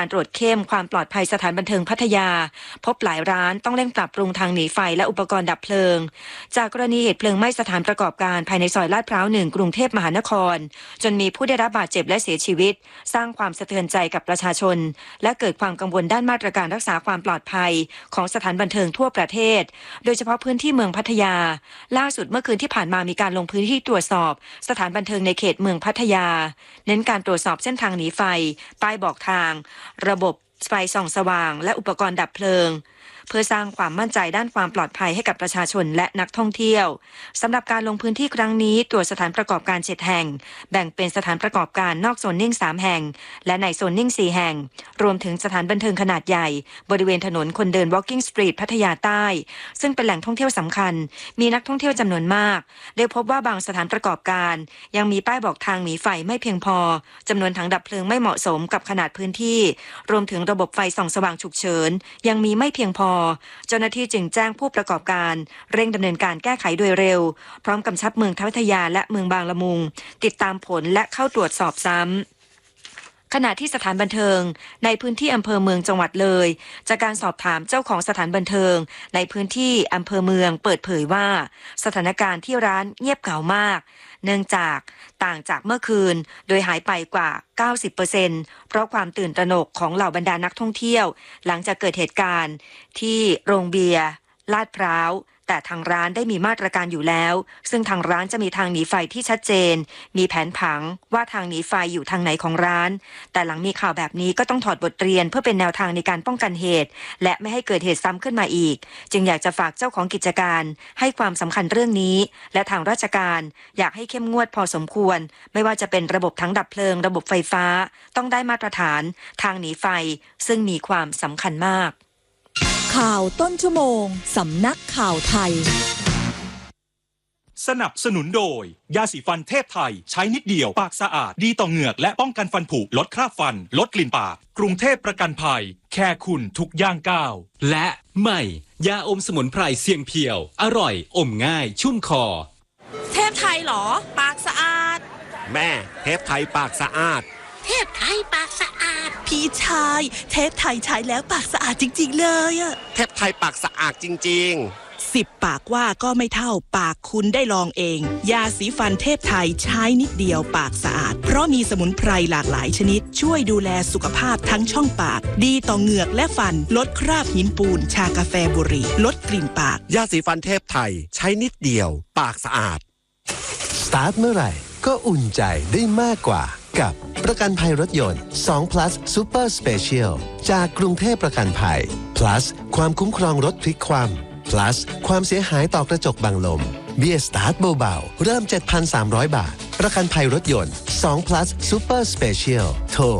การตรวจเข้มความปลอดภัยสถานบันเทิงพัทยาพบหลายร้านต้องเร่งปรับปรุงทางหนีไฟและอุปกรณ์ดับเพลิงจากกรณีเหตุเพลิงไหม้สถานประกอบการภายในซอยลาดพร้าว1กรุงเทพมหานครจนมีผู้ได้รับบาดเจ็บและเสียชีวิตสร้างความสะเทือนใจกับประชาชนและเกิดความกังวลด้านมาตรการรักษาความปลอดภัยของสถานบันเทิงทั่วประเทศโดยเฉพาะพื้นที่เมืองพัทยาล่าสุดเมื่อคืนที่ผ่านมามีการลงพื้นที่ตรวจสอบสถานบันเทิงในเขตเมืองพัทยาเน้นการตรวจสอบเส้นทางหนีไฟป้ายบอกทางระบบไฟส่องสว่างและอุปกรณ์ดับเพลิงเพื่อสร้างความมั่นใจด้านความปลอดภัยให้กับประชาชนและนักท่องเที่ยวสำหรับการลงพื้นที่ครั้งนี้ตรวจสถานประกอบการ7แห่งแบ่งเป็นสถานประกอบการนอกโซนนิ่ง3แห่งและในโซนนิ่ง4แห่งรวมถึงสถานบันเทิงขนาดใหญ่บริเวณถนนคนเดิน Walking Street พัทยาใต้ซึ่งเป็นแหล่งท่องเที่ยวสำคัญมีนักท่องเที่ยวจำนวนมากได้พบว่าบางสถานประกอบการยังมีป้ายบอกทางหนีไฟไม่เพียงพอจำนวนถังดับเพลิงไม่เหมาะสมกับขนาดพื้นที่รวมถึงระบบไฟส่องสว่างฉุกเฉินยังมีไม่เพียงพอเจ้าหน้าที่จึงแจ้งผู้ประกอบการเร่งดำเนินการแก้ไขโดยเร็วพร้อมกำชับเมืองพัทยาและเมืองบางละมุงติดตามผลและเข้าตรวจสอบซ้ำขณะที่สถานบันเทิงในพื้นที่อำเภอเมืองจังหวัดเลยจากการสอบถามเจ้าของสถานบันเทิงในพื้นที่อำเภอเมืองเปิดเผยว่าสถานการณ์ที่ร้านเงียบเหงามากเนื่องจากต่างจากเมื่อคืนโดยหายไปกว่า 90% เพราะความตื่นตระหนกของเหล่าบรรดานักท่องเที่ยวหลังจากเกิดเหตุการณ์ที่โรงเบียร์ลาดพร้าวแต่ทางร้านได้มีมาตรการอยู่แล้วซึ่งทางร้านจะมีทางหนีไฟที่ชัดเจนมีแผนผังว่าทางหนีไฟอยู่ทางไหนของร้านแต่หลังมีข่าวแบบนี้ก็ต้องถอดบทเรียนเพื่อเป็นแนวทางในการป้องกันเหตุและไม่ให้เกิดเหตุซ้ำขึ้นมาอีกจึงอยากจะฝากเจ้าของกิจการให้ความสำคัญเรื่องนี้และทางราชการอยากให้เข้มงวดพอสมควรไม่ว่าจะเป็นระบบทั้งดับเพลิงระบบไฟฟ้าต้องได้มาตรฐานทางหนีไฟซึ่งมีความสำคัญมากข่าวต้นชั่วโมงสำนักข่าวไทยสนับสนุนโดยยาสีฟันเทพไทยใช้นิดเดียวปากสะอาดดีต่อเหงือกและป้องกันฟันผุลดคราบฟันลดกลิ่นปากกรุงเทพประกันภัยแค่คุณทุกย่างก้าวและใหม่ยาอมสมุนไพรเสียงเพียวอร่อยอมง่ายชุ่มคอเทพไทยเหรอปากสะอาดแม่เทพไทยปากสะอาดเทพไทยปากสะอาดพี่ชายเทพไทยใช้แล้วปากสะอาดจริงๆเลยอะเทพไทยปากสะอาดจริงๆ10 ปากว่าก็ไม่เท่าปากคุณได้ลองเองยาสีฟันเทพไทยใช้นิดเดียวปากสะอาดเพราะมีสมุนไพรหลากหลายชนิดช่วยดูแลสุขภาพทั้งช่องปากดีต่อเหงือกและฟันลดคราบหินปูนชากาแฟบุหรี่ลดกลิ่นปากยาสีฟันเทพไทยใช้นิดเดียวปากสะอาดสตาร์ทเมื่อไหร่ก็อุ่นใจได้มากกว่ากับประกันภัยรถยนต์2 plus Super Special จากกรุงเทพประกันภัย plus ความคุ้มครองรถพลิกคว่ำ plus ความเสียหายต่อกระจกบังลมเบี้ยสตาร์ทเบาๆเริ่ม 7,300 บาทประกันภัยรถยนต์2 plus Super Special โทร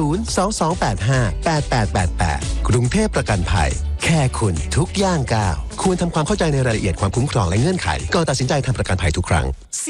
022858888 กรุงเทพประกันภัยแค่คุณทุกย่างก้าวควรทำความเข้าใจในรายละเอียดความคุ้มครองและเงื่อนไขก่อนตัดสินใจทำประกันภัยทุกครั้ง